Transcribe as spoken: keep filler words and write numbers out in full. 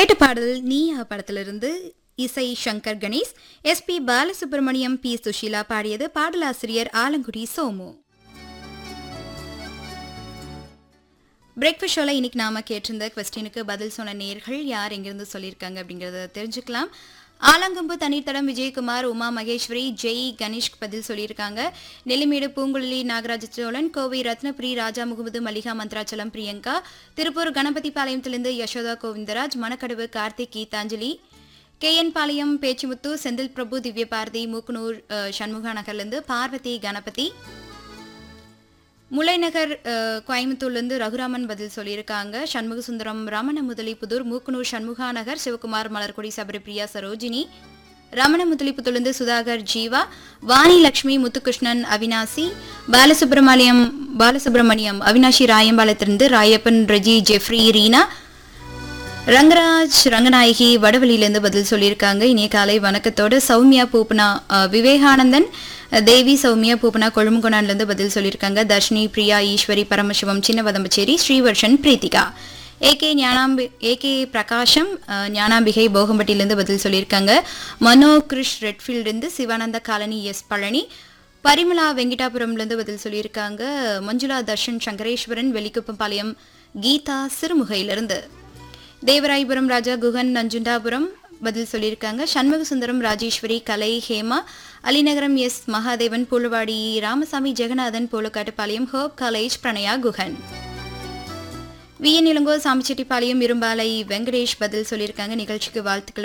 கேட்ட பாடல் நீயா படத்திலிருந்து இசை Shankar Ganesh, S B Balasubramaniam, B Sushila பாடியது. பாடலாசிரியர் ஆலங்குடி சோமு. பிரேக்ஃபாஸ்ட் ஷோல இன்னைக்கு நாம கேட்டிருந்த கொஸ்டினுக்கு பதில் சொன்ன நேர்கள் யார் எங்கிருந்து சொல்லியிருக்காங்க அப்படிங்கறத தெரிஞ்சுக்கலாம். ஆலங்கம்பு தண்ணீர்த்தடம் விஜயகுமார், உமா மகேஸ்வரி, ஜெய் கணேஷ் பதில் சொல்லியிருக்காங்க. நெல்லிமேடு பூங்குழலி நாகராஜ சோழன், கோவை ரத்னபுரி ராஜா முகமது, மல்லிகா மந்த்ராச்சலம் பிரியங்கா, திருப்பூர் கணபதி பாளையத்திலிருந்து யசோதா கோவிந்தராஜ், மணக்கடவு கார்த்திக், கீதாஞ்சலி, கே என் பாளையம் பேச்சுமுத்து, செந்தில் பிரபு, திவ்ய பாரதி, மூக்குனூர் சண்முகா நகர்லேருந்து பார்வதி கணபதி, முல்லைநகர் கோயம்புத்தூர்லேருந்து ரகுராமன் பதில் சொல்லியிருக்காங்க. சண்முக சுந்தரம், ரமண முதலிப்புதூர், மூக்குனூர் சண்முகா நகர், சிவகுமார், மலர்கொடி, சபரிபிரியா, சரோஜினி, ரமண முதலிப்புத்தூர்லேருந்து சுதாகர், ஜீவா, வாணி லட்சுமி, முத்துகிருஷ்ணன், அவினாசி, பாலசுப்ரமணியம் பாலசுப்ரமணியம் அவினாஷி ராயம்பாளையத்திலிருந்து ராயப்பன், ரஜி, ஜெஃப்ரி, ரீனா, ரங்கராஜ், ரங்கநாயகி வடவழியிலிருந்து பதில் சொல்லியிருக்காங்க. இனிய காலை வணக்கத்தோடு சௌமியா பூப்பனா, விவேகானந்தன், தேவி, சௌமியா பூப்பனா கொழும்புகொண்டான்லேருந்து பதில் சொல்லியிருக்காங்க. தர்ஷினி, பிரியா, ஈஸ்வரி, பரமசிவம், சின்ன Vadambacheri, Srivarshan, Preethika, A K ஞானாம்பி A K பிரகாஷம், Gnanambigai போகம்பட்டியிலிருந்து பதில் சொல்லியிருக்காங்க. மனோ கிருஷ் ரெட்ஃபீல்டிலிருந்து, சிவானந்த காலனி, எஸ் பழனி, பரிமலா வெங்கிட்டாபுரம்லேருந்து பதில் சொல்லியிருக்காங்க. மஞ்சுளா, தர்ஷன், சங்கரேஸ்வரன், வெலிக்குப்பம்பாளையம், கீதா சிறுமுகையிலிருந்து, தேவராயபுரம் ராஜா, குகன், நஞ்சுண்டாபுரம் பதில் சொல்லியிருக்காங்க. சண்முக சுந்தரம், ராஜேஸ்வரி, கலை, Hema, Alinagaram, S Mahadevan, பூலுவாடி Ramasamy, Jeganathan, போலுக்காட்டுப்பாளையம், hope college, Pranaya, Guhan, we என் இளங்கோ, சாமிச்செட்டிப்பாளையம், இரும்பாலை வெங்கடேஷ் பதில் சொல்லியிருக்காங்க. நிகழ்ச்சிக்கு வாழ்த்துக்கள்